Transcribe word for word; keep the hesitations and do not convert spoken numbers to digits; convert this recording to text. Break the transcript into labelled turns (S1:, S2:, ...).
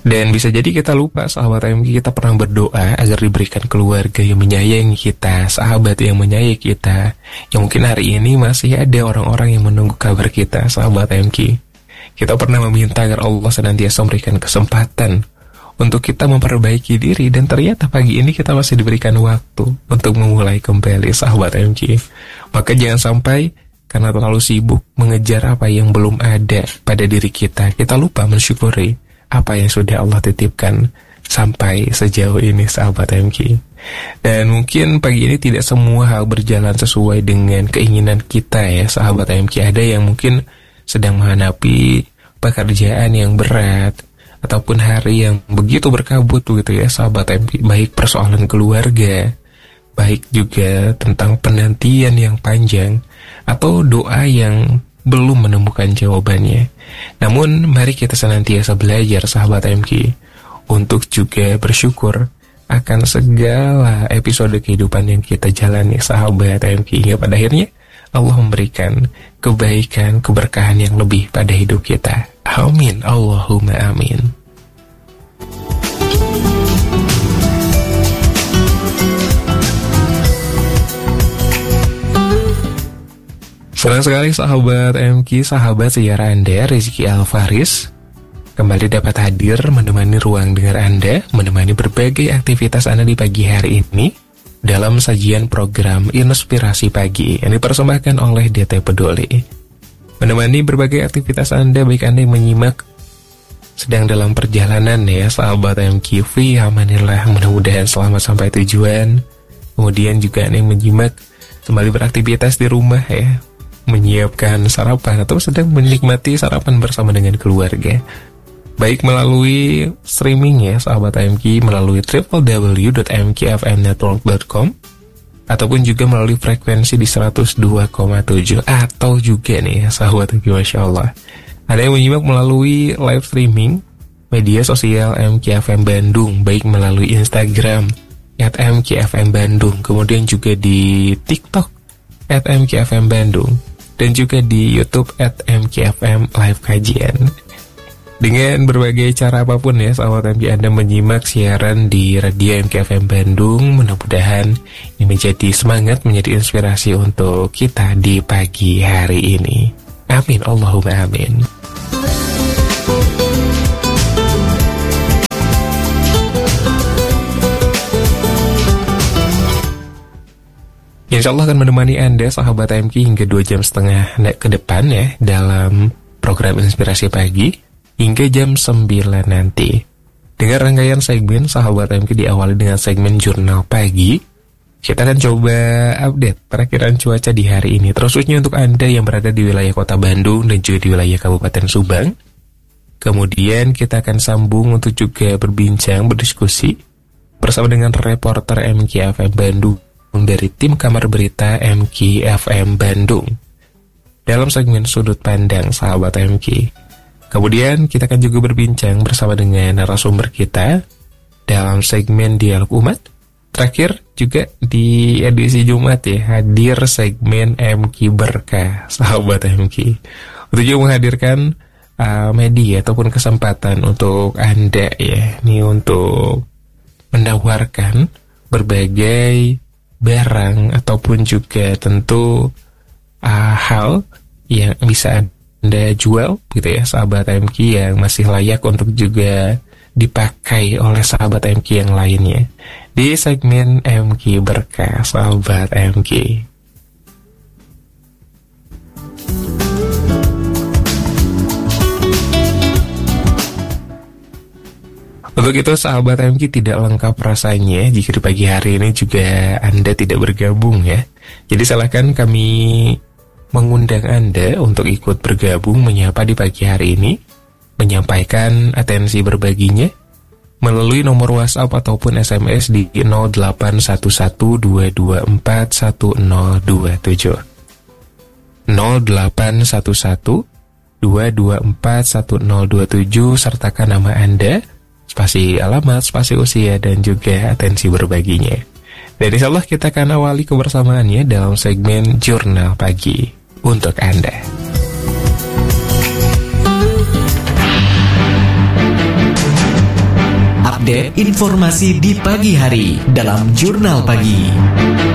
S1: Dan bisa jadi kita lupa, sahabat M K, kita pernah berdoa agar diberikan keluarga yang menyayangi kita, sahabat yang menyayangi kita. Yang mungkin hari ini masih ada orang-orang yang menunggu kabar kita, sahabat M K. Kita pernah meminta agar Allah senantiasa memberikan kesempatan untuk kita memperbaiki diri, dan ternyata pagi ini kita masih diberikan waktu untuk memulai kembali, sahabat M K. Maka jangan sampai karena terlalu sibuk mengejar apa yang belum ada pada diri kita, kita lupa mensyukuri apa yang sudah Allah titipkan sampai sejauh ini, sahabat M K. Dan mungkin pagi ini tidak semua hal berjalan sesuai dengan keinginan kita ya, sahabat M K. Ada yang mungkin sedang menghadapi pekerjaan yang berat, ataupun hari yang begitu berkabut begitu ya, sahabat M K. Baik persoalan keluarga, baik juga tentang penantian yang panjang, atau doa yang belum menemukan jawabannya. Namun mari kita senantiasa belajar, sahabat M K, untuk juga bersyukur akan segala episode kehidupan yang kita jalani, sahabat M K, hingga pada akhirnya Allah memberikan kebaikan, keberkahan yang lebih pada hidup kita. Amin, Allahumma amin. Senang sekali, sahabat M K, sahabat siar Anda, Rizky Alfaris kembali dapat hadir menemani ruang dengar Anda, menemani berbagai aktivitas Anda di pagi hari ini dalam sajian program Inspirasi Pagi yang dipersembahkan oleh D T Peduli. Menemani berbagai aktivitas Anda, baik Anda yang menyimak sedang dalam perjalanan ya, sahabat M K, fi amanillah, mudah-mudahan selamat sampai tujuan. Kemudian juga Anda yang menyimak kembali beraktivitas di rumah ya, menyiapkan sarapan atau sedang menikmati sarapan bersama dengan keluarga, baik melalui streaming ya, sahabat M K, melalui w w w dot m k f m network dot com, ataupun juga melalui frekuensi di seratus dua koma tujuh, atau juga nih sahabat M K, Masya Allah, ada yang menyimak melalui live streaming media sosial M K F M Bandung, baik melalui Instagram at M K F M Bandung, kemudian juga di TikTok at M K F M Bandung, dan juga di YouTube at M K F M Live Kajian. Dengan berbagai cara apapun ya, sahabat M K, Anda menyimak siaran di radio M K F M Bandung. Mudah-mudahan ini menjadi semangat, menjadi inspirasi untuk kita di pagi hari ini. Amin, Allahumma amin. Insya Allah akan menemani Anda, sahabat M K, hingga dua jam setengah ke depan ya, dalam program Inspirasi Pagi hingga jam sembilan nanti. Dengan rangkaian segmen, sahabat M K, diawali dengan segmen Jurnal Pagi. Kita akan coba update perakiraan cuaca di hari ini, terkhususnya untuk Anda yang berada di wilayah Kota Bandung dan juga di wilayah Kabupaten Subang. Kemudian kita akan sambung untuk juga berbincang, berdiskusi bersama dengan reporter M K F M Bandung dari tim Kamar Berita M K F M Bandung dalam segmen Sudut Pandang, sahabat M K. Kemudian kita akan juga berbincang bersama dengan narasumber kita dalam segmen Dialog Umat. Terakhir juga di edisi Jumat ya, hadir segmen M K Berkah, sahabat M K, untuk juga menghadirkan uh, media ataupun kesempatan untuk Anda ya, ini untuk menawarkan berbagai barang ataupun juga tentu uh, hal yang bisa Anda jual gitu ya, sahabat M K, yang masih layak untuk juga dipakai oleh sahabat M K yang lainnya di segmen M K Berkah, sahabat M K. Untuk itu, sahabat M K, tidak lengkap rasanya jika di pagi hari ini juga Anda tidak bergabung ya. Jadi silakan kami mengundang Anda untuk ikut bergabung menyapa di pagi hari ini, menyampaikan atensi berbaginya melalui nomor WhatsApp ataupun S M S di nol delapan satu satu dua dua empat satu nol dua tujuh nol delapan satu satu dua dua empat satu nol dua tujuh, sertakan nama Anda, spasi alamat, spasi usia, dan juga atensi berbaginya. Dan insya Allah kita akan awali kebersamaannya dalam segmen Jurnal Pagi untuk Anda.
S2: update informasi di pagi hari dalam Jurnal Pagi.